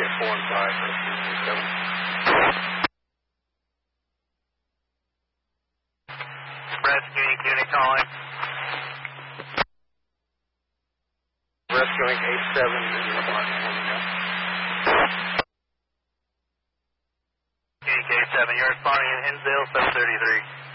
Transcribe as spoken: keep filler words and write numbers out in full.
four and five, seven. Rescuing unit calling. Rescuing eight seven, K seven, you're responding in Hinsdale, seven thirty-three.